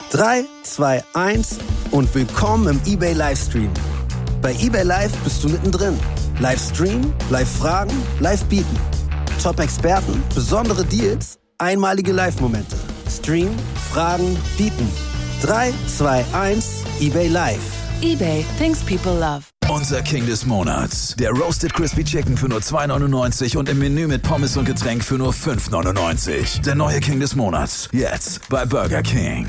3, 2, 1 und willkommen im eBay Livestream. Bei eBay Live bist du mittendrin. Livestream, Live-Fragen, Live-Bieten. Top-Experten, besondere Deals, einmalige Live-Momente. Stream, Fragen, Bieten. 3, 2, 1, eBay Live. eBay, things people love. Unser King des Monats. Der Roasted Crispy Chicken für nur $2,99 und im Menü mit Pommes und Getränk für nur $5,99. Der neue King des Monats. Jetzt bei Burger King.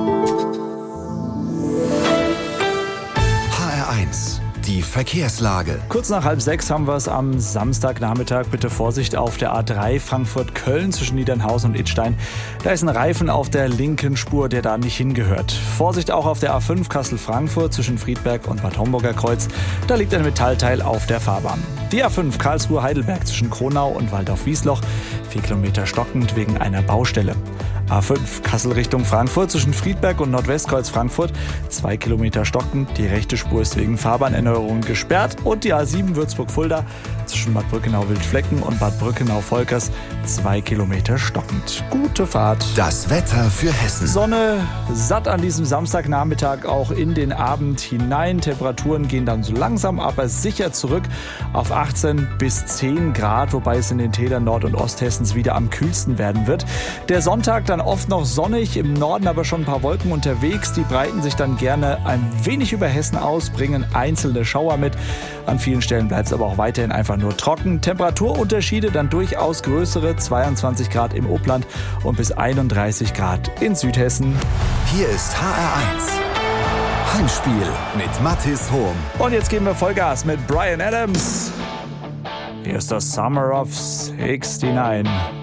HR1, die Verkehrslage. Kurz nach 5:30 haben wir es am Samstagnachmittag. Bitte Vorsicht auf der A3 Frankfurt-Köln zwischen Niedernhausen und Idstein. Da ist ein Reifen auf der linken Spur, der da nicht hingehört. Vorsicht auch auf der A5 Kassel-Frankfurt zwischen Friedberg und Bad Homburger Kreuz. Da liegt ein Metallteil auf der Fahrbahn. Die A5 Karlsruhe-Heidelberg zwischen Kronau und Waldorf-Wiesloch. 4 Kilometer stockend wegen einer Baustelle. A5 Kassel Richtung Frankfurt zwischen Friedberg und Nordwestkreuz Frankfurt. 2 Kilometer stockend. Die rechte Spur ist wegen Fahrbahnerneuerung gesperrt. Und die A7 Würzburg-Fulda zwischen Bad Brückenau-Wildflecken und Bad Brückenau-Volkers. 2 Kilometer stockend. Gute Fahrt. Das Wetter für Hessen. Sonne satt an diesem Samstagnachmittag auch in den Abend hinein. Temperaturen gehen dann so langsam, aber sicher zurück auf 18 bis 10 Grad, wobei es in den Tälern Nord- und Osthessens wieder am kühlsten werden wird. Der Sonntag dann oft noch sonnig, im Norden aber schon ein paar Wolken unterwegs. Die breiten sich dann gerne ein wenig über Hessen aus, bringen einzelne Schauer mit. An vielen Stellen bleibt es aber auch weiterhin einfach nur trocken. Temperaturunterschiede dann durchaus größere, 22 Grad im Upland und bis 31 Grad in Südhessen. Hier ist HR1. Heimspiel mit Mathis Hohm. Und jetzt geben wir Vollgas mit Bryan Adams. Hier ist das Summer of 69.